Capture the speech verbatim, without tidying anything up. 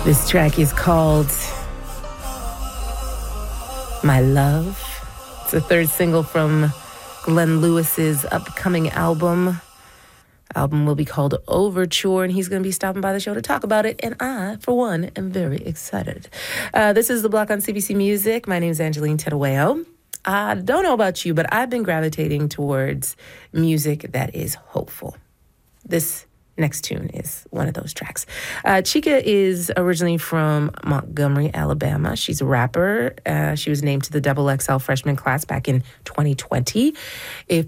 This track is called My Love. It's the third single from Glenn Lewis's upcoming album. Album will be called Overture, and he's going to be stopping by the show to talk about it, and I, for one, am very excited. Uh, this is The Block on C B C Music. My name is Angeline Terueo. I don't know about you, but I've been gravitating towards music that is hopeful. This next tune is one of those tracks. Uh, Chika is originally from Montgomery, Alabama. She's a rapper. Uh, she was named to the Double X L freshman class back in twenty twenty. If